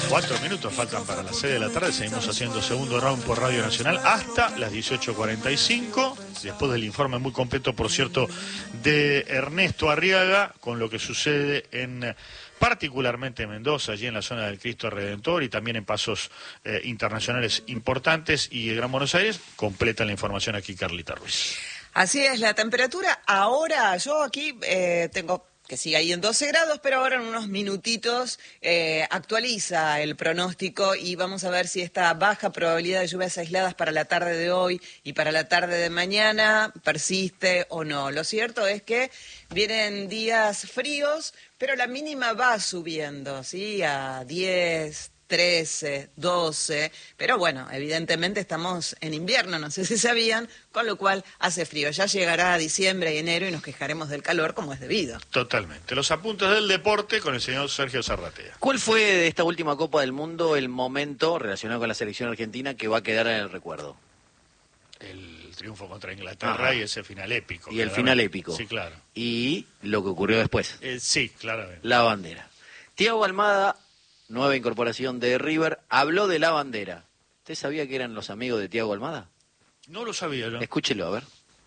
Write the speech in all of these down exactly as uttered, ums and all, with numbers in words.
Cuatro minutos faltan para las seis de la tarde. Seguimos haciendo segundo round por Radio Nacional hasta las dieciocho cuarenta y cinco. Después del informe muy completo, por cierto, de Ernesto Arriaga, con lo que sucede en particularmente en Mendoza, allí en la zona del Cristo Redentor, y también en pasos eh, internacionales importantes y el Gran Buenos Aires. Completa la información aquí Carlita Ruiz. Así es, la temperatura ahora, yo aquí eh, tengo que sigue ahí en doce grados, pero ahora en unos minutitos eh, actualiza el pronóstico y vamos a ver si esta baja probabilidad de lluvias aisladas para la tarde de hoy y para la tarde de mañana persiste o no. Lo cierto es que vienen días fríos, pero la mínima va subiendo, ¿sí? A diez, trece, doce, pero bueno, evidentemente estamos en invierno, no sé si sabían, con lo cual hace frío. Ya llegará diciembre y enero y nos quejaremos del calor como es debido. Totalmente. Los apuntes del deporte con el señor Sergio Zarratea. ¿Cuál fue de esta última Copa del Mundo el momento relacionado con la selección argentina que va a quedar en el recuerdo? El triunfo contra Inglaterra. Ajá. Y ese final épico. Y el final épico. Sí, claro. Y lo que ocurrió después. Eh, sí, claramente. La bandera. Thiago Almada, nueva incorporación de River, habló de la bandera. ¿Usted sabía que eran los amigos de Thiago Almada? No lo sabía yo. Escúchelo, a ver.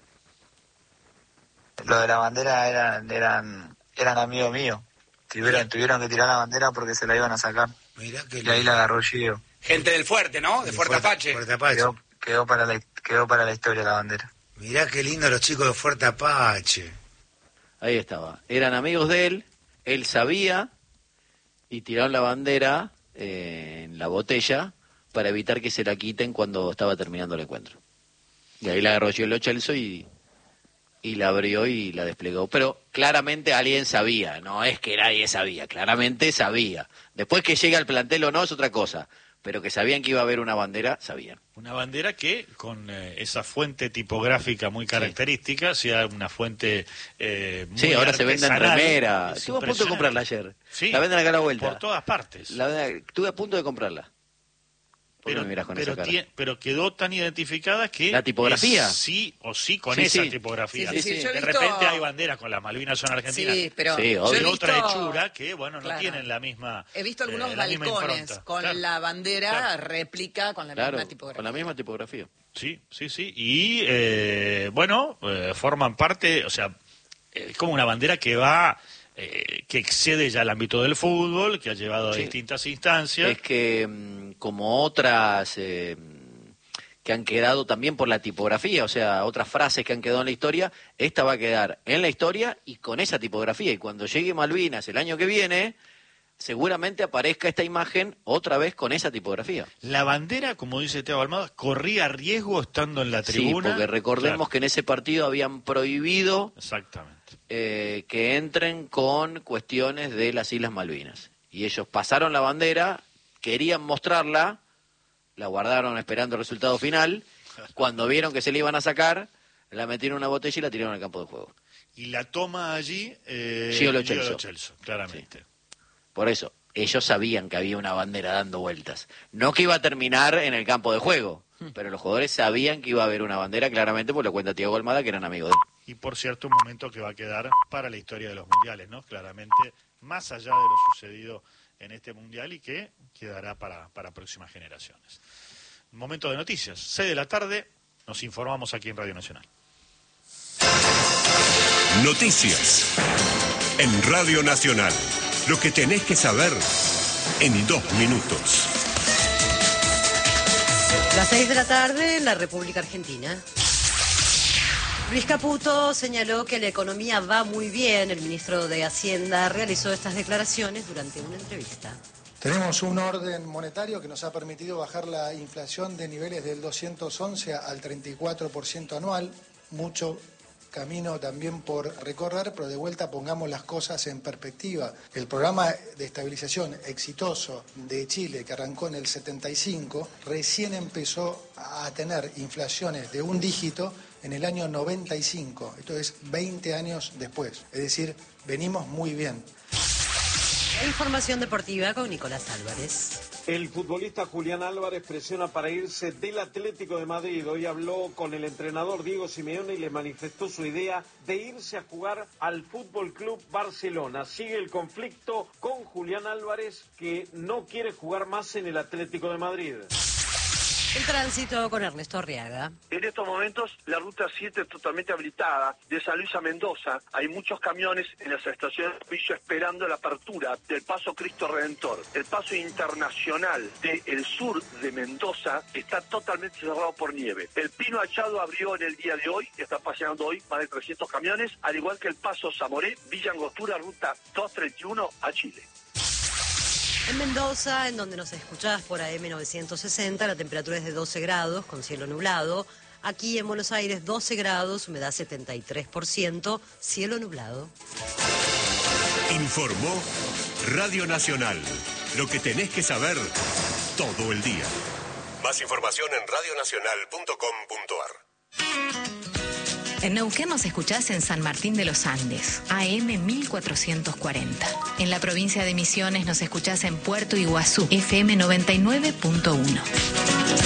Lo de la bandera eran eran eran amigos míos. Tuvieron, tuvieron que tirar la bandera porque se la iban a sacar. Mirá que y ahí la agarró Gio. Gente del Fuerte, ¿no? De, de Fuerte, Fuerte Apache. Fuerte Apache. Quedó, quedó, para la, quedó para la historia la bandera. Mirá qué lindo los chicos de Fuerte Apache. Ahí estaba. Eran amigos de él, él sabía y tiraron la bandera eh, en la botella para evitar que se la quiten cuando estaba terminando el encuentro. Y ahí la agarró Lo Celso y, y la abrió y la desplegó. Pero claramente alguien sabía, no es que nadie sabía, claramente sabía. Después que llegue al plantel o no es otra cosa, pero que sabían que iba a haber una bandera, sabían. Una bandera que, con eh, esa fuente tipográfica muy característica, sí. sea una fuente eh, muy Sí, ahora se vende en remera. Estuve a punto de comprarla ayer. Sí, la venden acá a la vuelta. Por todas partes. La, estuve a punto de comprarla. Pero, pero, tie, pero quedó tan identificada que... ¿La tipografía? Sí o sí con sí, esa sí. tipografía. Sí, sí, sí. De visto... repente hay banderas con las Malvinas son argentinas. Sí, pero sí, yo he visto... otra hechura que, bueno, no claro. tienen la misma... He visto algunos eh, balcones con claro. la bandera claro. réplica con la claro, misma tipografía. Con la misma tipografía. Sí, sí, sí. Y, eh, bueno, eh, forman parte, o sea, es eh, como una bandera que va... Eh, que excede ya el ámbito del fútbol, que ha llevado a sí. distintas instancias. Es que mm, como otras eh, que han quedado también por la tipografía, o sea, otras frases que han quedado en la historia, esta va a quedar en la historia y con esa tipografía. Y cuando llegue Malvinas el año que viene, seguramente aparezca esta imagen otra vez con esa tipografía. La bandera, como dice Thiago Almada, corría riesgo estando en la tribuna. Sí, porque recordemos claro. que en ese partido habían prohibido... Exactamente. Eh, que entren con cuestiones de las Islas Malvinas. Y ellos pasaron la bandera, querían mostrarla, la guardaron esperando el resultado final. Cuando vieron que se la iban a sacar, la metieron en una botella y la tiraron al campo de juego. Y la toma allí eh, Gio Lo Celso. Lo Celso, claramente. Sí. Por eso, ellos sabían que había una bandera dando vueltas. No que iba a terminar en el campo de juego, pero los jugadores sabían que iba a haber una bandera, claramente, por lo cuenta Thiago Almada, que eran amigos de él. Y por cierto, un momento que va a quedar para la historia de los mundiales, ¿no? Claramente, más allá de lo sucedido en este mundial y que quedará para, para próximas generaciones. Momento de noticias. seis de la tarde, nos informamos aquí en Radio Nacional. Noticias en Radio Nacional. Lo que tenés que saber en dos minutos. Las seis de la tarde en la República Argentina. Luis Caputo señaló que la economía va muy bien. El ministro de Hacienda realizó estas declaraciones durante una entrevista. Tenemos un orden monetario que nos ha permitido bajar la inflación de niveles del doscientos once al treinta y cuatro por ciento anual. Mucho camino también por recorrer, pero de vuelta pongamos las cosas en perspectiva. El programa de estabilización exitoso de Chile, que arrancó en el setenta y cinco, recién empezó a tener inflaciones de un dígito en el año noventa y cinco, esto es veinte años después, es decir, venimos muy bien. La información deportiva con Nicolás Álvarez. El futbolista Julián Álvarez presiona para irse del Atlético de Madrid. Hoy habló con el entrenador Diego Simeone y le manifestó su idea de irse a jugar al Fútbol Club Barcelona. Sigue el conflicto con Julián Álvarez, que no quiere jugar más en el Atlético de Madrid. El tránsito con Ernesto Arriaga. En estos momentos la ruta siete es totalmente habilitada. De San Luis a Mendoza hay muchos camiones en las estaciones de servicio esperando la apertura del Paso Cristo Redentor. El paso internacional del sur de Mendoza está totalmente cerrado por nieve. El Pino Achado abrió en el día de hoy, está paseando hoy más de trescientos camiones, al igual que el Paso Zamoré, Villa Angostura, ruta doscientos treinta y uno a Chile. En Mendoza, en donde nos escuchás por A M novecientos sesenta, la temperatura es de doce grados, con cielo nublado. Aquí en Buenos Aires, doce grados, humedad setenta y tres por ciento, cielo nublado. Informó Radio Nacional. Lo que tenés que saber todo el día. Más información en radio nacional punto com punto ar. En Neuquén nos escuchás en San Martín de los Andes, A M mil cuatrocientos cuarenta. En la provincia de Misiones nos escuchás en Puerto Iguazú, F M noventa y nueve punto uno.